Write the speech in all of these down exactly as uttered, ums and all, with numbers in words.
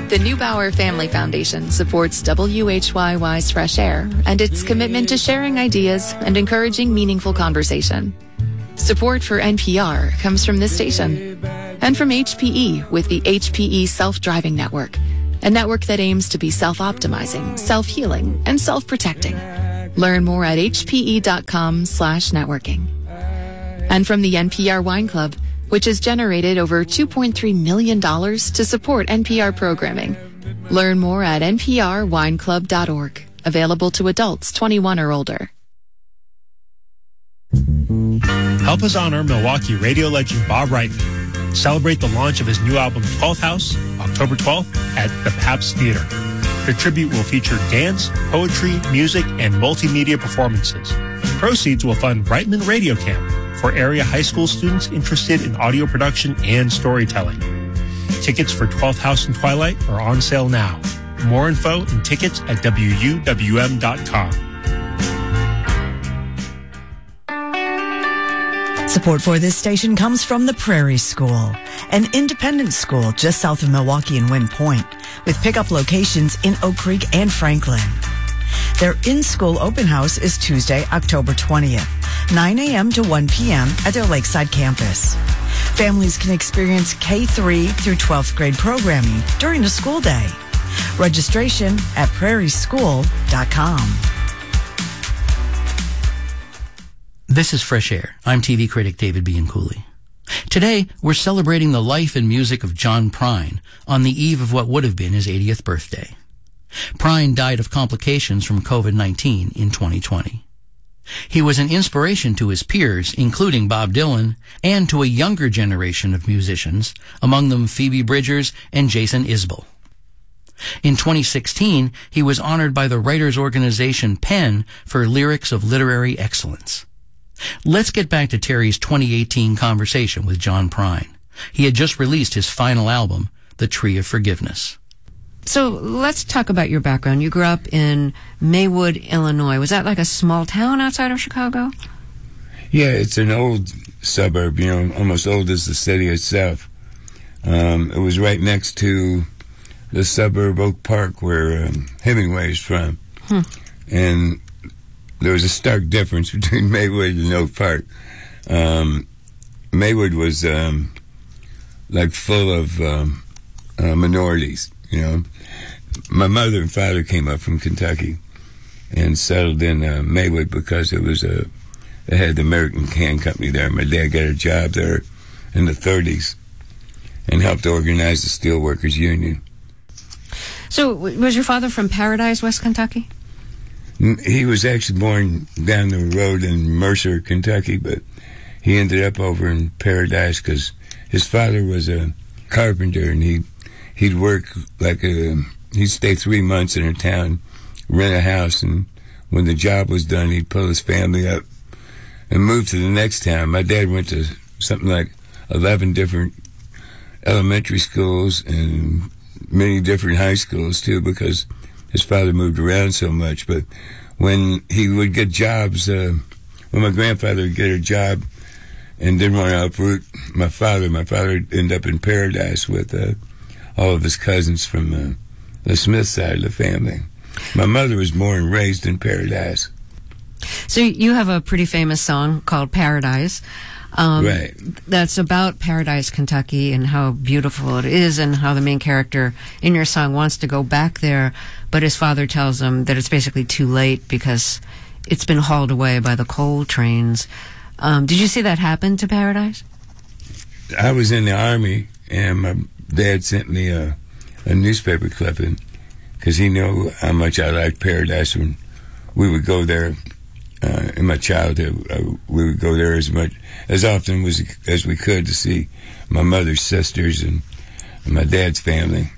The Neubauer Family Foundation supports W H Y Y's Fresh Air and its commitment to sharing ideas and encouraging meaningful conversation. Support for N P R comes from this station and from H P E with the H P E Self-Driving Network, a network that aims to be self-optimizing, self-healing, and self-protecting. Learn more at hpe.com slash networking. And from the N P R Wine Club, which has generated over two point three million dollars to support N P R programming. Learn more at n p r wine club dot org. Available to adults twenty-one or older. Help us honor Milwaukee radio legend Bob Reitman. Celebrate the launch of his new album, twelfth House, October twelfth at the Pabst Theater. The tribute will feature dance, poetry, music, and multimedia performances. Proceeds will fund Reitman Radio Camp for area high school students interested in audio production and storytelling. Tickets for twelfth House and Twilight are on sale now. More info and tickets at w u w m dot com. Support for this station comes from the Prairie School, an independent school just south of Milwaukee and Wind Point, with pickup locations in Oak Creek and Franklin. Their in-school open house is Tuesday, October twentieth, nine a.m. to one p.m. at their Lakeside campus. Families can experience K three through twelfth grade programming during the school day. Registration at prairie school dot com. This is Fresh Air. I'm T V critic David Bianculli. Today, we're celebrating the life and music of John Prine on the eve of what would have been his eightieth birthday. Prine died of complications from covid nineteen in twenty twenty. He was an inspiration to his peers, including Bob Dylan, and to a younger generation of musicians, among them Phoebe Bridgers and Jason Isbell. In twenty sixteen, he was honored by the writers' organization PEN for Lyrics of Literary Excellence. Let's get back to Terry's twenty eighteen conversation with John Prine. He had just released his final album, The Tree of Forgiveness. So let's talk about your background. You grew up in Maywood, Illinois. Was that like a small town outside of Chicago? Yeah, it's an old suburb, you know, almost old as the city itself. Um, it was right next to the suburb Oak Park where um, Hemingway is from. Hmm. And there was a stark difference between Maywood and Oak Park. Um, Maywood was um, like full of um, uh, minorities, you know. My mother and father came up from Kentucky and settled in uh, Maywood because it was a, they had the American Can Company there. My dad got a job there in the thirties and helped organize the Steelworkers Union. So was your father from Paradise, West Kentucky? He was actually born down the road in Mercer, Kentucky, but he ended up over in Paradise because his father was a carpenter, and he'd, he'd work like a, he'd stay three months in a town, rent a house, and when the job was done, he'd pull his family up and move to the next town. My dad went to something like eleven different elementary schools and many different high schools, too, because his father moved around so much. But when he would get jobs, uh, when my grandfather would get a job and didn't want to uproot my father, my father would end up in Paradise with uh, all of his cousins from uh, the Smith side of the family. My mother was born and raised in Paradise. So you have a pretty famous song called Paradise. Um, right. That's about Paradise, Kentucky, and how beautiful it is, and how the main character in your song wants to go back there, but his father tells him that it's basically too late because it's been hauled away by the coal trains. Um, did you see that happen to Paradise? I was in the Army, and my dad sent me a, a newspaper clipping because he knew how much I liked Paradise. When we would go there uh, in my childhood, uh, we would go there as much as often as, as we could to see my mother's sisters and, and my dad's family.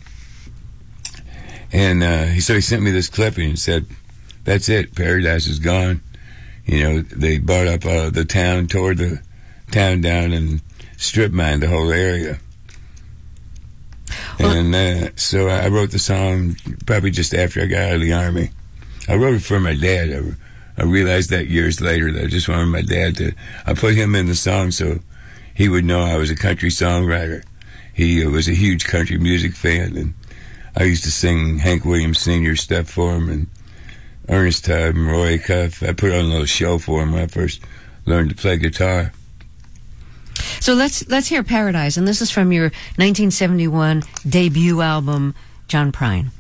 And uh, he so he sent me this clipping and said, "That's it. Paradise is gone. You know, they bought up uh, the town, tore the town down, and strip mined the whole area." Well, and uh, so I wrote the song probably just after I got out of the Army. I wrote it for my dad. I, I realized that years later that I just wanted my dad to, I put him in the song so he would know I was a country songwriter. He uh, was a huge country music fan, and I used to sing Hank Williams Senior stuff for him, and Ernest Tubb and Roy Cuff. I put on a little show for him when I first learned to play guitar. So let's let's hear Paradise, and this is from your nineteen seventy-one debut album, John Prine.